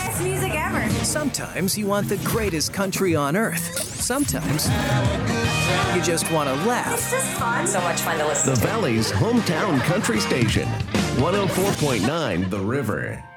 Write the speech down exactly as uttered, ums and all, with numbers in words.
best music ever. Sometimes you want the greatest country on earth. Sometimes you just want to laugh. It's just fun. So much fun to listen The to. Valley's hometown country station, one oh four point nine The River.